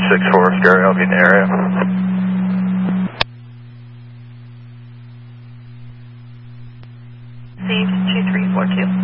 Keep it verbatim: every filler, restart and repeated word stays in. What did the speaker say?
six four, Scary, I'll be in the area. Received two three four two.